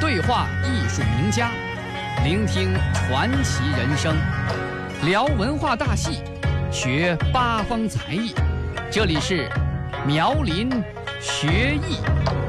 对话艺术名家，聆听传奇人生，聊文化大戏，学八方才艺。这里是苗林学艺。